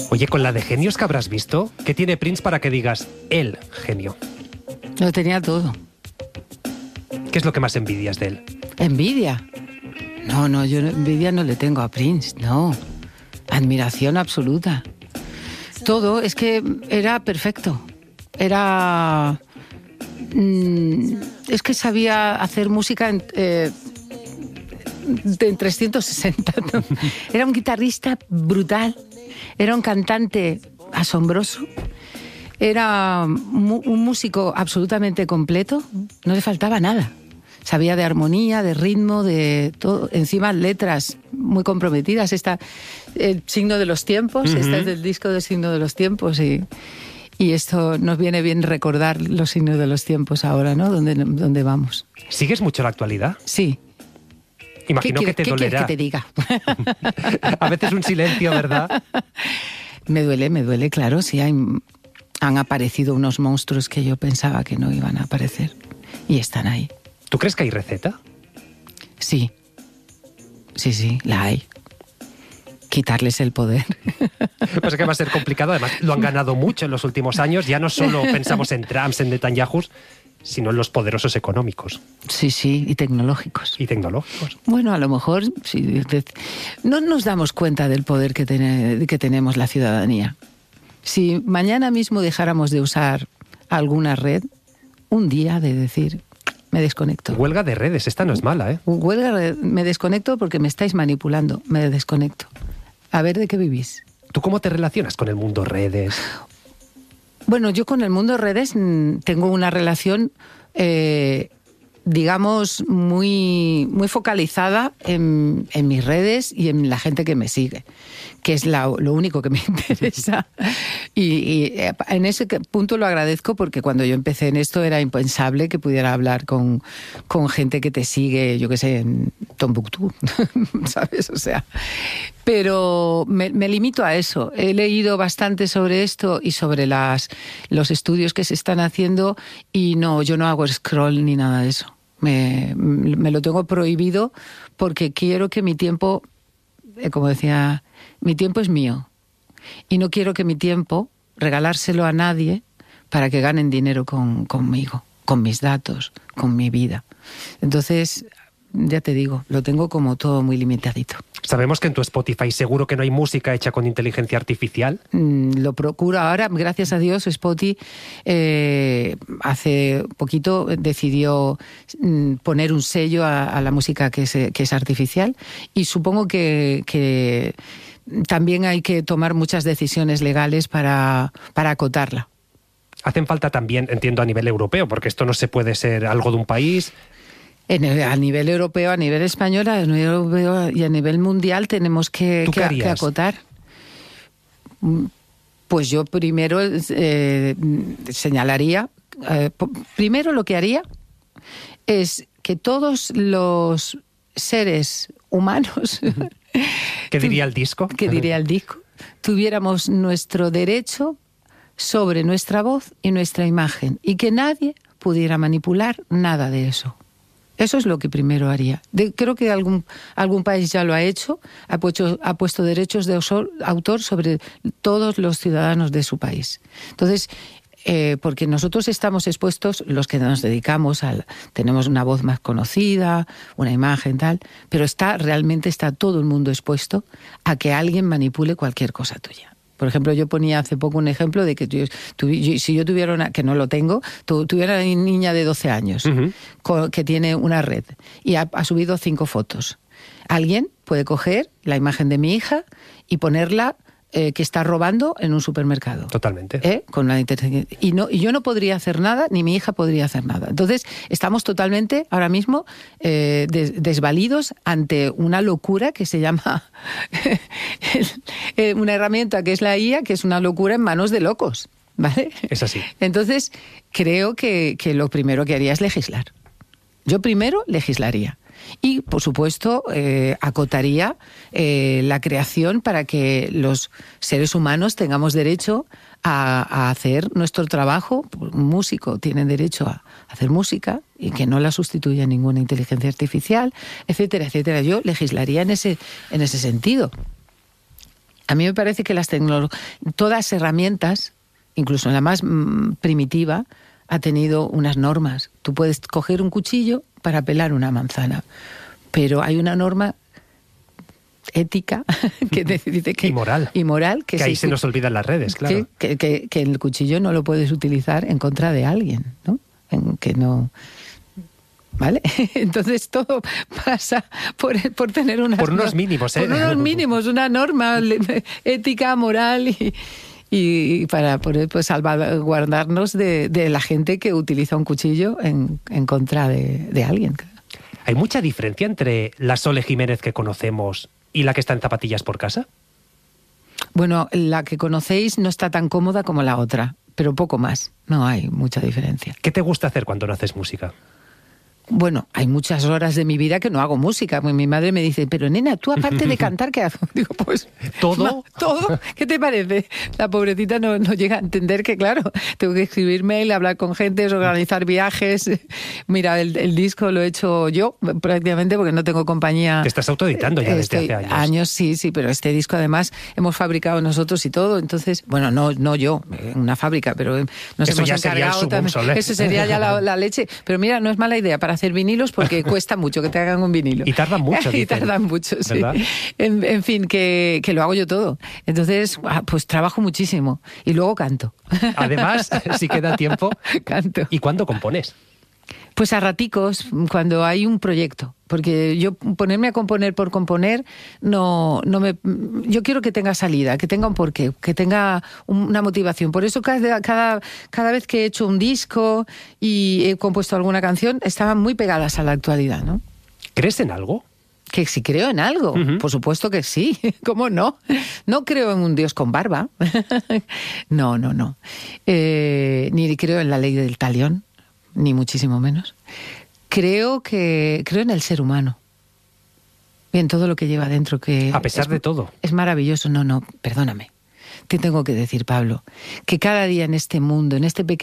Oye, con la de genios que habrás visto, ¿qué tiene Prince para que digas el genio? Lo tenía todo. ¿Qué es lo que más envidias de él? ¿Envidia? No, yo envidia no le tengo a Prince, no. Admiración absoluta. Todo, es que era perfecto. Era... es que sabía hacer música en 360. ¿No? Era un guitarrista brutal. Era un cantante asombroso. Era un músico absolutamente completo. No le faltaba nada. Sabía de armonía, de ritmo, de todo. Encima letras muy comprometidas. El signo de los tiempos. Uh-huh. Esta es del disco del signo de los tiempos. Y esto nos viene bien recordar los signos de los tiempos ahora, ¿no? ¿Dónde vamos? ¿Sigues mucho la actualidad? Sí. Imagino que te dolerá. ¿Qué quieres que te diga? A veces un silencio, ¿verdad? Me duele, claro. Sí, han aparecido unos monstruos que yo pensaba que no iban a aparecer. Y están ahí. ¿Tú crees que hay receta? Sí, la hay. Quitarles el poder. Pues que va a ser complicado. Además, lo han ganado mucho en los últimos años. Ya no solo pensamos en Trump, en Netanyahu, sino en los poderosos económicos. Sí, y tecnológicos. Bueno, a lo mejor no nos damos cuenta del poder que tenemos la ciudadanía. Si mañana mismo dejáramos de usar alguna red, un día de decir... Me desconecto. Huelga de redes, esta no es mala, ¿eh? Me desconecto porque me estáis manipulando. Me desconecto. A ver, ¿de qué vivís? ¿Tú cómo te relacionas con el mundo redes? Bueno, yo con el mundo redes tengo una relación, digamos, muy, muy focalizada en mis redes y en la gente que me sigue, que es lo único que me interesa. Y en ese punto lo agradezco porque cuando yo empecé en esto era impensable que pudiera hablar con gente que te sigue, yo qué sé, en Tombuctú, ¿sabes? O sea, pero me limito a eso. He leído bastante sobre esto y sobre los estudios que se están haciendo y yo no hago scroll ni nada de eso. Me lo tengo prohibido porque quiero que mi tiempo, como decía, mi tiempo es mío. Y no quiero que mi tiempo regalárselo a nadie para que ganen dinero conmigo, con mis datos, con mi vida. Entonces, ya te digo, lo tengo como todo muy limitadito. Sabemos que en tu Spotify seguro que no hay música hecha con inteligencia artificial. Lo procuro ahora, gracias a Dios. Spotify hace poquito decidió poner un sello a la música que es artificial y supongo que también hay que tomar muchas decisiones legales para acotarla. Hacen falta también, entiendo, a nivel europeo, porque esto no se puede ser algo de un país... A nivel europeo, a nivel español, a nivel europeo y a nivel mundial tenemos que acotar. Pues yo primero señalaría, primero lo que haría es que todos los seres humanos... ¿Qué diría el disco? Tuviéramos nuestro derecho sobre nuestra voz y nuestra imagen y que nadie pudiera manipular nada de eso. Eso es lo que primero haría. Creo que algún país ya lo ha hecho, ha puesto derechos de autor sobre todos los ciudadanos de su país. Entonces, porque nosotros estamos expuestos, los que nos dedicamos tenemos una voz más conocida, una imagen tal, pero realmente está todo el mundo expuesto a que alguien manipule cualquier cosa tuya. Por ejemplo, yo ponía hace poco un ejemplo de que si yo tuviera que no lo tengo, tuviera una niña de 12 años uh-huh. Que tiene una red y ha subido 5 fotos. Alguien puede coger la imagen de mi hija y ponerla que está robando en un supermercado. Totalmente. Con la inteligencia. Y yo no podría hacer nada, ni mi hija podría hacer nada. Entonces, estamos totalmente, ahora mismo, desvalidos ante una locura que se llama una herramienta que es la IA, que es una locura en manos de locos, ¿vale? Es así. Entonces, creo que lo primero que haría es legislar. Yo primero legislaría. Y, por supuesto, acotaría la creación para que los seres humanos tengamos derecho a hacer nuestro trabajo. Un músico tiene derecho a hacer música y que no la sustituya ninguna inteligencia artificial, etcétera, etcétera. Yo legislaría en ese sentido. A mí me parece que todas herramientas, incluso la más primitiva, ha tenido unas normas. Tú puedes coger un cuchillo para pelar una manzana, pero hay una norma ética que dice que... Y moral. Que ahí se nos olvidan las redes, claro. Que el cuchillo no lo puedes utilizar en contra de alguien, ¿no? Que no... ¿Vale? Entonces todo pasa por tener por unos mínimos, por unos mínimos, una norma ética, moral y para poder pues salvaguardarnos de la gente que utiliza un cuchillo en contra de alguien. ¿Hay mucha diferencia entre la Sole Jiménez que conocemos y la que está en zapatillas por casa? Bueno, la que conocéis no está tan cómoda como la otra, pero poco más. No hay mucha diferencia. ¿Qué te gusta hacer cuando no haces música? Bueno, hay muchas horas de mi vida que no hago música. Pues mi madre me dice, pero nena, tú aparte de cantar, ¿qué haces? Digo, pues... ¿Todo? ¿Todo? ¿Qué te parece? La pobrecita no llega a entender que, claro, tengo que escribir mail, hablar con gente, organizar viajes. Mira, el disco lo he hecho yo, prácticamente, porque no tengo compañía. Te estás autoeditando ya desde hace años. Años, sí, pero este disco además hemos fabricado nosotros y todo. Entonces, bueno, no yo, una fábrica, pero nos eso hemos encargado también. Eso sería ya la leche. Pero mira, no es mala idea para hacer vinilos porque cuesta mucho que te hagan un vinilo. Y tardan mucho. Y tardan mucho, sí. En fin, que lo hago yo todo. Entonces, pues trabajo muchísimo. Y luego canto. Además, si queda tiempo. Canto. ¿Y cuándo compones? Pues a raticos, cuando hay un proyecto. Porque yo ponerme a componer por componer, no me... Yo quiero que tenga salida, que tenga un porqué, que tenga una motivación. Por eso cada vez que he hecho un disco y he compuesto alguna canción, estaban muy pegadas a la actualidad, ¿no? ¿Crees en algo? Que si creo en algo, por supuesto que sí. ¿Cómo no? No creo en un Dios con barba. No. Ni creo en la ley del talión, ni muchísimo menos. Creo en el ser humano. En todo lo que lleva dentro. Que a pesar de todo. Es maravilloso. No, perdóname. Te tengo que decir, Pablo, que cada día en este mundo, en este pequeño